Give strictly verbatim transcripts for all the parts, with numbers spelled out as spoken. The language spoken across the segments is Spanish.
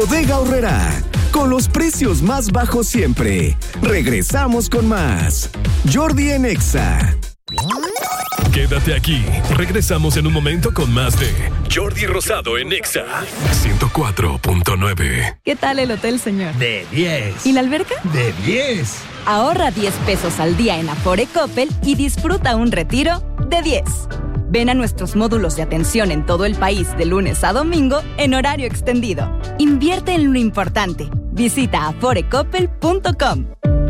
Bodega Aurrerá, con los precios más bajos siempre. Regresamos con más. Jordi en Exa. Quédate aquí. Regresamos en un momento con más de Jordi Rosado en Exa ciento cuatro punto nueve. ¿Qué tal el hotel, señor? De diez. ¿Y la alberca? De diez. Ahorra diez pesos al día en Afore Coppel y disfruta un retiro de diez. Ven a nuestros módulos de atención en todo el país de lunes a domingo en horario extendido. Invierte en lo importante. Visita afore coppel punto com.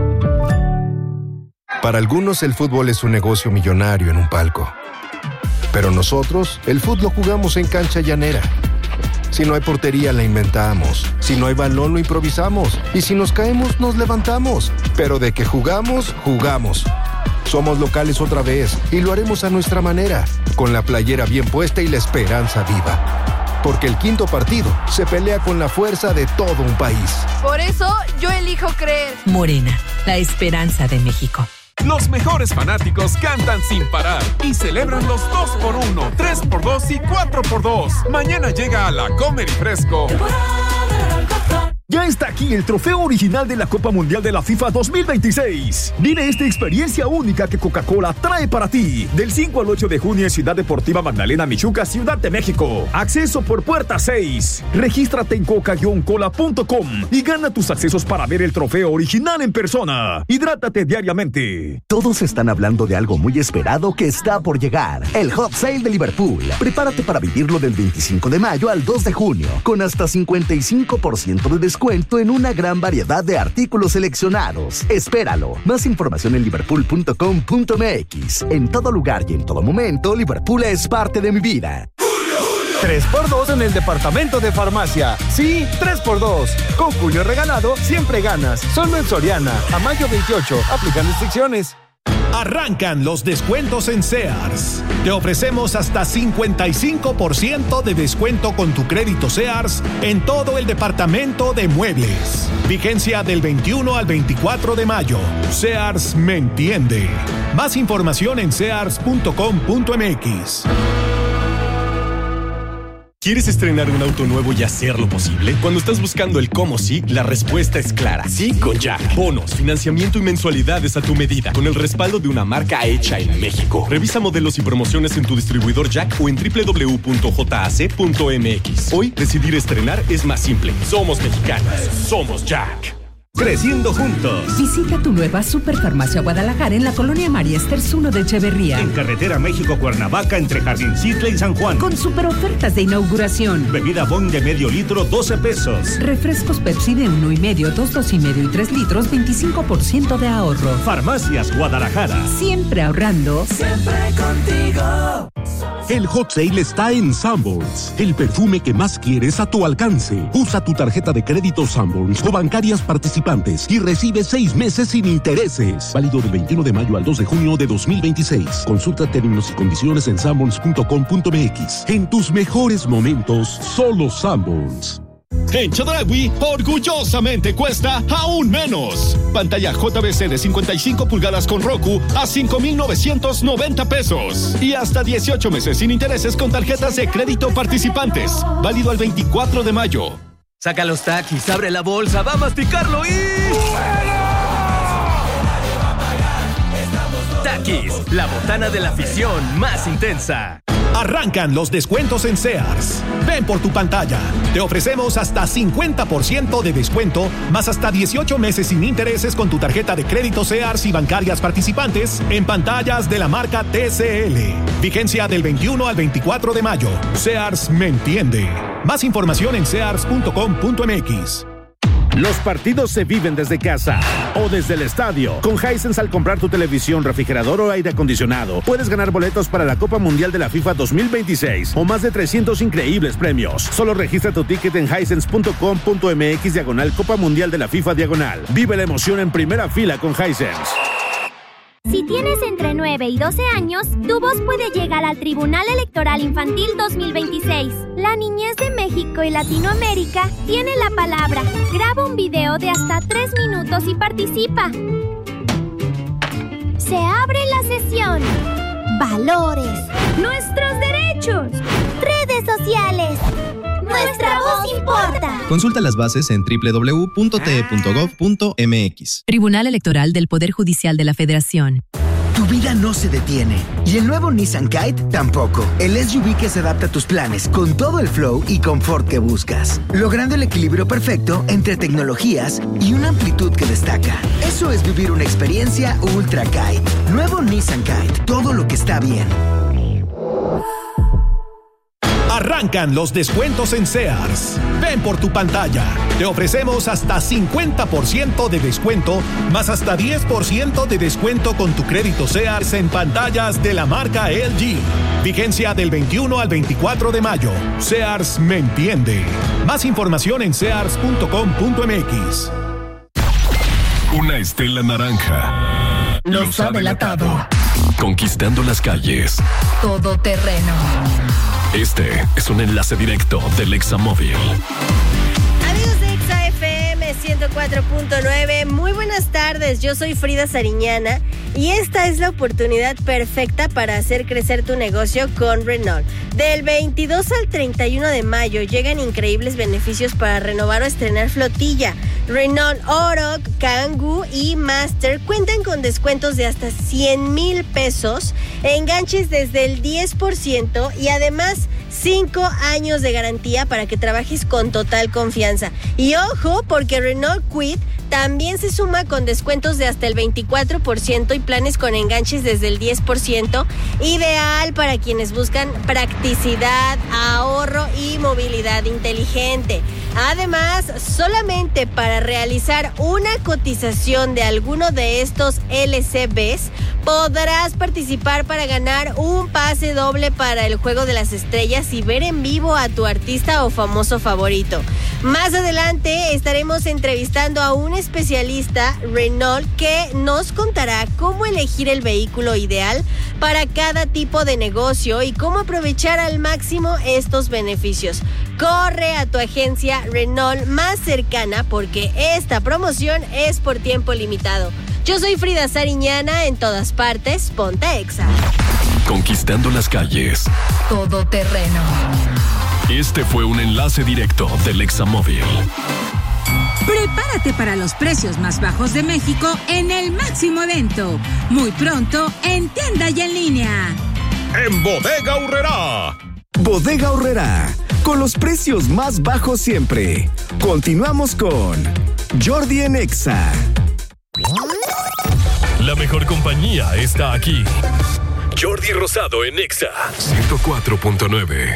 Para algunos el fútbol es un negocio millonario en un palco. Pero nosotros, el fútbol lo jugamos en cancha llanera. Si no hay portería, la inventamos. Si no hay balón, lo improvisamos. Y si nos caemos, nos levantamos. Pero de que jugamos, jugamos. Somos locales otra vez y lo haremos a nuestra manera, con la playera bien puesta y la esperanza viva. Porque el quinto partido se pelea con la fuerza de todo un país. Por eso yo elijo creer. Morena, la esperanza de México. Los mejores fanáticos cantan sin parar y celebran los dos por uno, tres por dos y cuatro por dos. Mañana llega a la Comer y Fresco. Ya está aquí el trofeo original de la Copa Mundial de la FIFA dos mil veintiséis. Vive esta experiencia única que Coca-Cola trae para ti. Del cinco al ocho de junio en Ciudad Deportiva Magdalena Michuca, Ciudad de México. Acceso por puerta seis. Regístrate en coca guion cola punto com y gana tus accesos para ver el trofeo original en persona. Hidrátate diariamente. Todos están hablando de algo muy esperado que está por llegar. El Hot Sale de Liverpool. Prepárate para vivirlo del veinticinco de mayo al dos de junio, con hasta cincuenta y cinco por ciento de descuento en una gran variedad de artículos seleccionados. Espéralo. Más información en liverpool punto com punto m x. En todo lugar y en todo momento, Liverpool es parte de mi vida. tres por dos en el departamento de farmacia. Sí, tres por dos. Con Julio regalado, siempre ganas. Solo en Soriana. A mayo veintiocho. Aplican restricciones. Arrancan los descuentos en Sears. Te ofrecemos hasta cincuenta y cinco por ciento de descuento con tu crédito Sears en todo el departamento de muebles. Vigencia del veintiuno al veinticuatro de mayo. Sears me entiende. Más información en sears punto com punto m x. ¿Quieres estrenar un auto nuevo y hacerlo posible? Cuando estás buscando el cómo sí, la respuesta es clara. Sí con Jack. Bonos, financiamiento y mensualidades a tu medida, con el respaldo de una marca hecha en México. Revisa modelos y promociones en tu distribuidor Jack o en doble u doble u doble u punto j a c punto m x. Hoy, decidir estrenar es más simple. Somos mexicanos. Somos Jack. Creciendo juntos. Visita tu nueva Superfarmacia Guadalajara en la colonia María Esters uno de Echeverría. En carretera México-Cuernavaca entre Jardincitle y San Juan. Con super ofertas de inauguración. Bebida Bon de medio litro, doce pesos. Refrescos Pepsi de uno y medio, dos, dos y medio y tres litros, veinticinco por ciento de ahorro. Farmacias Guadalajara. Siempre ahorrando. Siempre contigo. El Hot Sale está en Sanborns. El perfume que más quieres a tu alcance. Usa tu tarjeta de crédito Sanborns o bancarias participantes y recibe seis meses sin intereses. Válido del veintiuno de mayo al dos de junio de dos mil veintiséis. Consulta términos y condiciones en sanborns punto com punto m x. En tus mejores momentos, solo Sanborns. En Chedraui, orgullosamente cuesta aún menos. Pantalla J V C de cincuenta y cinco pulgadas con Roku a cinco mil novecientos noventa pesos. Y hasta dieciocho meses sin intereses con tarjetas de crédito participantes. Válido al veinticuatro de mayo. Saca los taquis, abre la bolsa, va a masticarlo y... Taquis, la botana de la afición más intensa. Arrancan los descuentos en Sears. Ven por tu pantalla. Te ofrecemos hasta cincuenta por ciento de descuento, más hasta dieciocho meses sin intereses con tu tarjeta de crédito Sears y bancarias participantes en pantallas de la marca T C L. Vigencia del veintiuno al veinticuatro de mayo. Sears me entiende. Más información en sears punto com punto m x. Los partidos se viven desde casa o desde el estadio. Con Hisense, al comprar tu televisión, refrigerador o aire acondicionado, puedes ganar boletos para la Copa Mundial de la FIFA dos mil veintiséis o más de trescientos increíbles premios. Solo registra tu ticket en hisense punto com punto m x diagonal Copa Mundial de la FIFA diagonal. Vive la emoción en primera fila con Hisense. Si tienes entre nueve y doce años, tu voz puede llegar al Tribunal Electoral Infantil dos mil veintiséis. La niñez de México y Latinoamérica tiene la palabra. Graba un video de hasta tres minutos y participa. Se abre la sesión. Valores. Nuestros derechos. Redes sociales. Nuestra voz importa. Consulta las bases en doble u doble u doble u punto t e punto gov punto m x. Tribunal Electoral del Poder Judicial de la Federación. Tu vida no se detiene y el nuevo Nissan Kite tampoco. El S U V que se adapta a tus planes con todo el flow y confort que buscas, logrando el equilibrio perfecto entre tecnologías y una amplitud que destaca. Eso es vivir una experiencia Ultra Kite. Nuevo Nissan Kite, todo lo que está bien. Arrancan los descuentos en Sears. Ven por tu pantalla. Te ofrecemos hasta cincuenta por ciento de descuento, más hasta diez por ciento de descuento con tu crédito Sears en pantallas de la marca L G. Vigencia del veintiuno al veinticuatro de mayo. Sears me entiende. Más información en sears punto com punto m x. Una estela naranja. Los ha delatado. Conquistando las calles. Todo terreno. Este es un enlace directo del Examóvil. Amigos de Exa F M ciento cuatro punto nueve, muy buenas tardes. Yo soy Frida Sariñana y esta es la oportunidad perfecta para hacer crecer tu negocio con Renault. Del veintidós al treinta y uno de mayo llegan increíbles beneficios para renovar o estrenar flotilla. Renault Oroch, Kangoo y Master cuentan con descuentos de hasta cien mil pesos, enganches desde el diez por ciento y además cinco años de garantía para que trabajes con total confianza. Y ojo, porque Renault Kwid también se suma con descuentos de hasta el veinticuatro por ciento y planes con enganches desde el diez por ciento, ideal para quienes buscan practicidad, ahorro y movilidad inteligente. Además, solamente para realizar una cotización de alguno de estos L C Bs, podrás participar para ganar un pase doble para el Juego de las Estrellas y ver en vivo a tu artista o famoso favorito. Más adelante estaremos entrevistando a un especialista Renault que nos contará cómo elegir el vehículo ideal para cada tipo de negocio y cómo aprovechar al máximo estos beneficios. Corre a tu agencia Renault más cercana porque esta promoción es por tiempo limitado. Yo soy Frida Sariñana, en todas partes, ponte Exa. Conquistando las calles. Todo terreno. Este fue un enlace directo del Examóvil. Prepárate para los precios más bajos de México en el máximo evento. Muy pronto, en tienda y en línea. En Bodega Aurrerá. Bodega Aurrerá, con los precios más bajos siempre. Continuamos con Jordi en Exa. La mejor compañía está aquí. Jordi Rosado en Exa ciento cuatro punto nueve.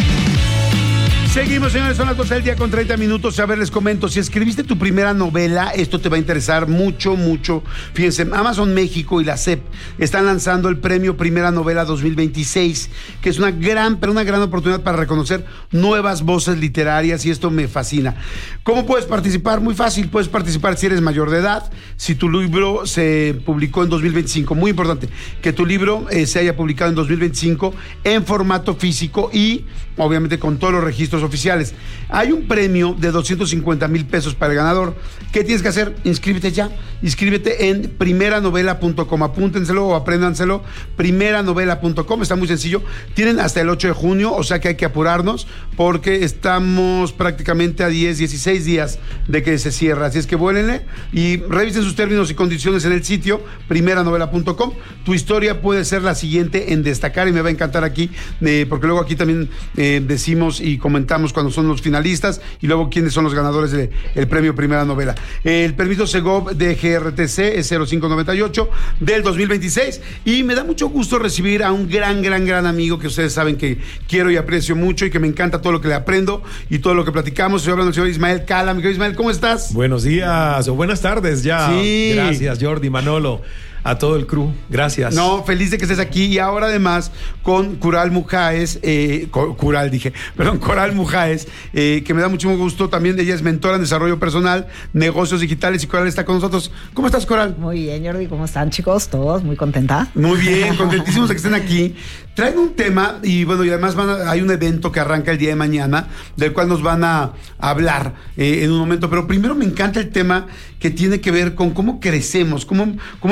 Seguimos, señores, son las doce del día con treinta minutos. A ver, les comento, si escribiste tu primera novela, esto te va a interesar mucho, mucho. Fíjense, Amazon México y la C E P están lanzando el premio Primera Novela dos mil veintiséis, que es una gran, pero una gran oportunidad para reconocer nuevas voces literarias, y esto me fascina. ¿Cómo puedes participar? Muy fácil, puedes participar si eres mayor de edad, si tu libro se publicó en dos mil veinticinco, muy importante, que tu libro eh, se haya publicado en dos mil veinticinco en formato físico y obviamente con todos los registros oficiales. Hay un premio de doscientos cincuenta mil pesos para el ganador. ¿Qué tienes que hacer? Inscríbete ya. Inscríbete en primera novela punto com. Apúntenselo o apréndanselo. primera novela punto com. Está muy sencillo. Tienen hasta el ocho de junio, o sea que hay que apurarnos porque estamos prácticamente a diez, dieciséis días de que se cierra. Así es que vuélenle y revisen sus términos y condiciones en el sitio primera novela punto com. Tu historia puede ser la siguiente en destacar y me va a encantar aquí, eh, porque luego aquí también eh, decimos y comentamos cuando son los finalistas y luego quiénes son los ganadores del premio Primera Novela. El permiso Segov de G R T C es cero cinco noventa y ocho del dos mil veintiséis y me da mucho gusto recibir a un gran, gran, gran amigo que ustedes saben que quiero y aprecio mucho y que me encanta todo lo que le aprendo y todo lo que platicamos. Estoy hablando del señor Ismael Cala. Mi querido Ismael, ¿cómo estás? Buenos días o buenas tardes ya. Sí. Gracias, Jordi, Manolo. A todo el crew, gracias. No, feliz de que estés aquí y ahora además con Coral Mujáez, eh, Coral dije, perdón, Coral Mujáez, eh, que me da mucho gusto, también ella es mentora en desarrollo personal, negocios digitales y Coral está con nosotros. ¿Cómo estás, Coral? Muy bien, Jordi, ¿cómo están, chicos? Todos, muy contenta. Muy bien, contentísimos de que estén aquí. Traen un tema y bueno, y además van a, hay un evento que arranca el día de mañana, del cual nos van a, a hablar eh, en un momento, pero primero me encanta el tema que tiene que ver con cómo crecemos, cómo, cómo emprendemos,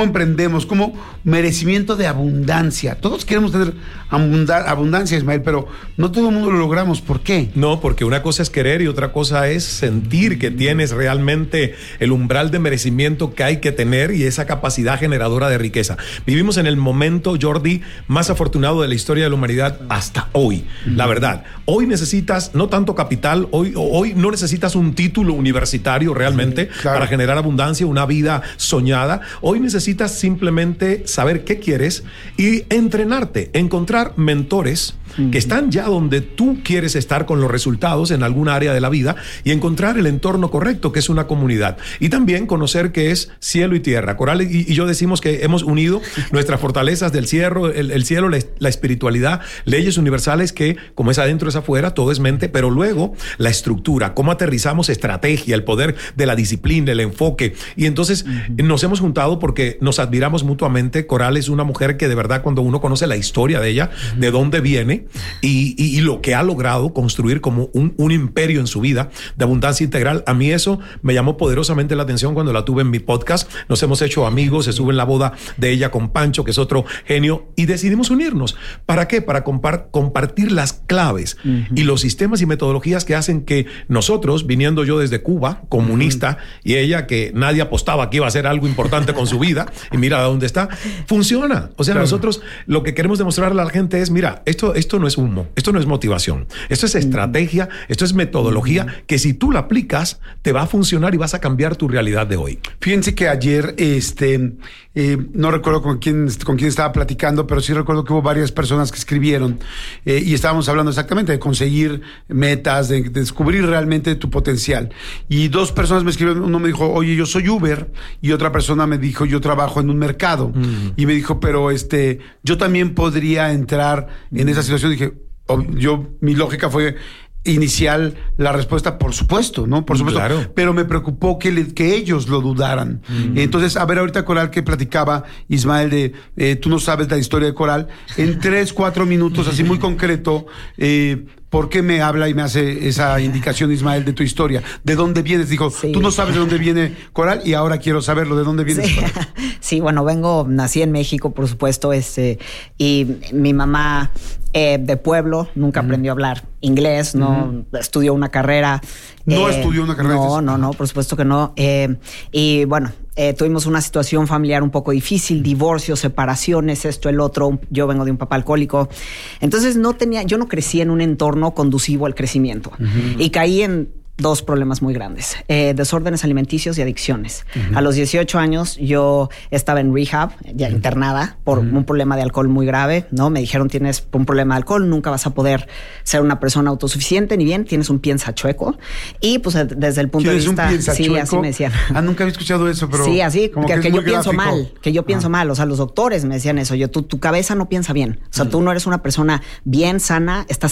queremos, como merecimiento de abundancia. Todos queremos tener abunda- abundancia, Ismael, pero no todo el mundo lo logramos. ¿Por qué? No, porque una cosa es querer y otra cosa es sentir que tienes realmente el umbral de merecimiento que hay que tener y esa capacidad generadora de riqueza. Vivimos en el momento, Jordi, más afortunado de la historia de la humanidad hasta hoy. La verdad, hoy necesitas no tanto capital, hoy, hoy no necesitas un título universitario realmente sí, claro. para generar abundancia, una vida soñada. Hoy necesitas simplemente saber qué quieres y entrenarte, encontrar mentores uh-huh. que están ya donde tú quieres estar con los resultados en alguna área de la vida y encontrar el entorno correcto, que es una comunidad. Y también conocer que es cielo y tierra. Coral y, y yo decimos que hemos unido nuestras fortalezas del cielo, el, el cielo, la, la espiritualidad, leyes universales que, como es adentro es afuera, todo es mente, pero luego la estructura, cómo aterrizamos estrategia, el poder de la disciplina, el enfoque. Y entonces uh-huh. nos hemos juntado porque nos admiramos mutuamente. Coral es una mujer que de verdad, cuando uno conoce la historia de ella, uh-huh. de dónde viene y, y, y lo que ha logrado construir como un, un imperio en su vida de abundancia integral, a mí eso me llamó poderosamente la atención cuando la tuve en mi podcast. Nos hemos hecho amigos, se sube en la boda de ella con Pancho, que es otro genio, y decidimos unirnos. ¿Para qué? Para compar- compartir las claves uh-huh. y los sistemas y metodologías que hacen que nosotros, viniendo yo desde Cuba, comunista, uh-huh. y ella que nadie apostaba que iba a hacer algo importante con su vida, y mira dónde está, funciona. O sea, claro. nosotros lo que queremos demostrarle a la gente es, mira, esto, esto no es humo, esto no es motivación, esto es estrategia, esto es metodología, uh-huh. que si tú la aplicas, te va a funcionar y vas a cambiar tu realidad de hoy. Fíjense que ayer, este, eh, no recuerdo con quién, con quién estaba platicando, pero sí recuerdo que hubo varias personas que escribieron eh, y estábamos hablando exactamente de conseguir metas, de, de descubrir realmente tu potencial. Y dos personas me escribieron, uno me dijo, oye, yo soy Uber, y otra persona me dijo, yo trabajo en un mercado. Mm. Y me dijo, pero este, yo también podría entrar en esa situación. Dije, oh, yo, mi lógica fue inicial la respuesta, por supuesto, ¿no? Por supuesto. Claro. Pero me preocupó que, le, que ellos lo dudaran. Mm. Entonces, a ver, ahorita Coral, que platicaba Ismael de, eh, tú no sabes la historia de Coral, en tres, cuatro minutos, así muy concreto, eh, ¿por qué me habla y me hace esa indicación, Ismael, de tu historia? ¿De dónde vienes? Dijo, sí. Tú no sabes de dónde viene Coral y ahora quiero saberlo. ¿De dónde vienes? Sí, sí, bueno, vengo, nací en México, por supuesto, este, y mi mamá eh, de pueblo, nunca uh-huh. aprendió a hablar inglés, no uh-huh. estudió una carrera. ¿No eh, estudió una carrera? No, no, no, por supuesto que no. Eh, y bueno, eh, tuvimos una situación familiar un poco difícil, divorcios, separaciones, esto, el otro. Yo vengo de un papá alcohólico. Entonces no tenía, yo no crecí en un entorno conducivo al crecimiento. Uh-huh. Y caí en dos problemas muy grandes, eh, desórdenes alimenticios y adicciones. Uh-huh. A los dieciocho años yo estaba en rehab, ya uh-huh. internada por uh-huh. un problema de alcohol muy grave, ¿no? Me dijeron, tienes un problema de alcohol, nunca vas a poder ser una persona autosuficiente, ni bien, tienes un piensa chueco. Y pues desde el punto de vista... un piensa sí, chueco? Así me decían. Ah, nunca había escuchado eso, pero... Sí, así, como que, que, que yo pienso gráfico. mal, que yo pienso ah. mal. O sea, los doctores me decían eso, yo, tu, tu cabeza no piensa bien. O sea, uh-huh. tú no eres una persona bien sana, estás